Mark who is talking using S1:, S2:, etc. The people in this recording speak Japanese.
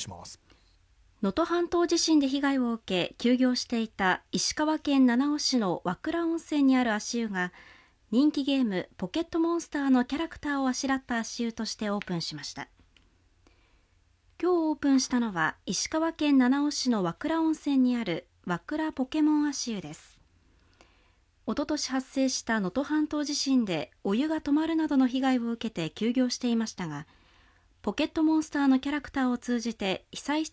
S1: します。
S2: 能登半島地震で被害を受け休業していた石川県七尾市の和倉温泉にある足湯が人気ゲームポケットモンスターのキャラクターをあしらった足湯としてオープンしました。今日オープンしたのは石川県七尾市の和倉温泉にある和倉ポケモン足湯です。おととし発生した能登半島地震でお湯が止まるなどの被害を受けて休業していましたが、ポケットモンスターのキャラクターを通じて被災